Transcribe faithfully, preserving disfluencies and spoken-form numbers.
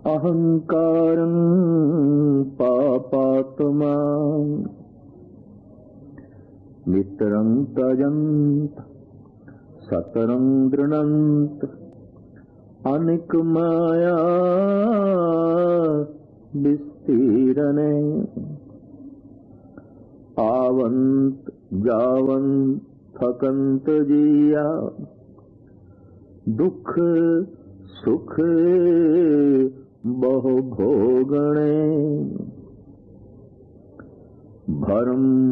अहंकारं पापात्मा मित्रं तजन्त सतरं दृणन्त अनिक माया विस्तीरणे आवंत जावंत थकंत जिया दुख सुख बहु भोगणे भरम